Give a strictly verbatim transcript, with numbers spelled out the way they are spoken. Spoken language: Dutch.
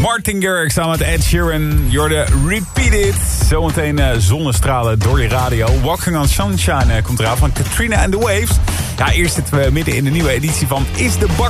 Martin Garrix samen met Ed Sheeran. Jorde Repeat It. Zometeen uh, zonnestralen door je radio. Walking on Sunshine uh, komt eraan van Katrina and the Waves. Ja, eerst zitten we midden in de nieuwe editie van Is de Bak